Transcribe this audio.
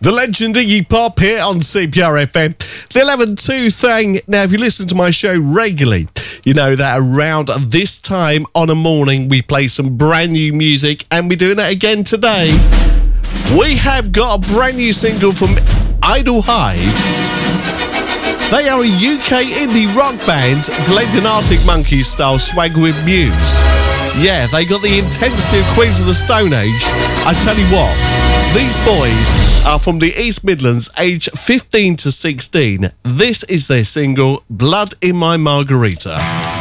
The legend Iggy Pop here on CPR FM. The 11-2 thing. Now, if you listen to my show regularly, you know that around this time on a morning, we play some brand new music, and we're doing that again today. We have got a brand new single from Idle Hive. They are a UK indie rock band blending Arctic Monkeys style swag with Muse. Yeah, they got the intensity of Queens of the Stone Age. I tell you what, these boys are from the East Midlands, aged 15 to 16. This is their single, Blood in My Margarita.